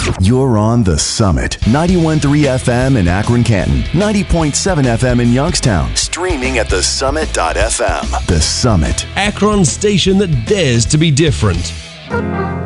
You're on The Summit. 91.3 FM in Akron, Canton. 90.7 FM in Youngstown. Streaming at thesummit.fm. The Summit. Akron's station that dares to be different.